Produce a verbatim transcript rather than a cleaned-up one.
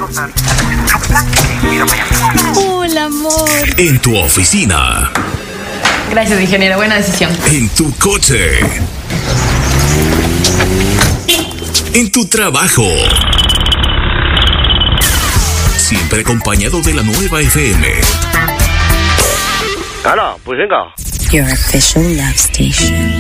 Hola, amor. En tu oficina. Gracias, ingeniero. Buena decisión. En tu coche. En tu trabajo. Siempre acompañado de la nueva F M. Ahora, pues venga. Your official love station.